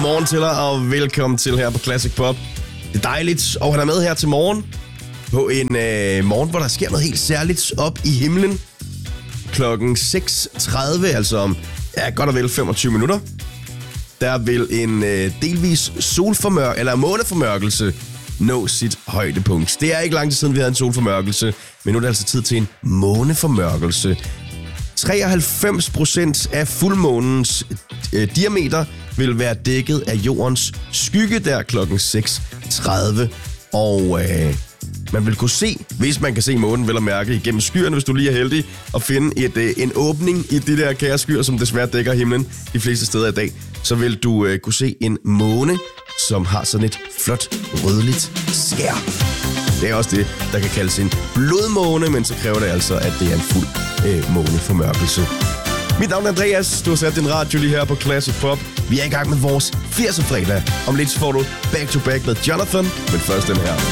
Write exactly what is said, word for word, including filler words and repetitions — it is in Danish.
Godmorgen til dig, og velkommen til her på Classic Pop. Det er dejligt at have dig med her til morgen. På en øh, morgen, hvor der sker noget helt særligt op i himlen. Klokken seks tredive, altså om ja, godt og vel femogtyve minutter. Der vil en øh, delvis solformør eller måneformørkelse nå sit højdepunkt. Det er ikke lang tid siden, vi havde en solformørkelse, men nu er det altså tid til en måneformørkelse. treoghalvfems procent af fuldmånens øh, diameter vil være dækket af jordens skygge der klokken seks tredive. Og øh, man vil kunne se, hvis man kan se månen vel at mærke igennem skyerne, hvis du lige er heldig, at finde et, øh, en åbning i de der kære skyer, som desværre dækker himlen de fleste steder i dag, så vil du øh, kunne se en måne, som har sådan et flot rødligt skær. Det er også det, der kan kaldes en blodmåne, men så kræver det altså, at det er en fuld øh, måneformørkelse. Mit navn er Andreas. Du har sat din radio lige her på Classic Pop. Vi er i gang med vores firserne fredag. Om lidt får du Back to Back med Jonathan, men først den her.